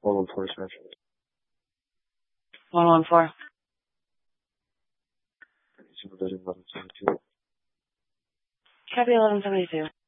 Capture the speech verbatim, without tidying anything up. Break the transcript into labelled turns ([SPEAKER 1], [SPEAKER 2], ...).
[SPEAKER 1] one one four session.
[SPEAKER 2] one one four.
[SPEAKER 1] Supervision eleven seventy-two.
[SPEAKER 2] Copy eleven seventy-two.